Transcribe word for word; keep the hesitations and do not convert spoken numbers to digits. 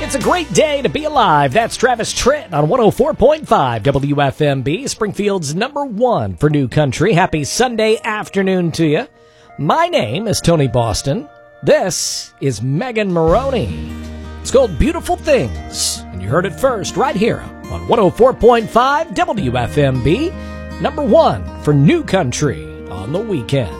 It's a great day to be alive. That's Travis Tritt on one oh four point five W F M B, Springfield's number one for new country. Happy Sunday afternoon to you. My name is Tony Boston. This is Megan Maroney. It's called Beautiful Things, and you heard it first right here on one oh four point five W F M B, number one for new country on the weekend.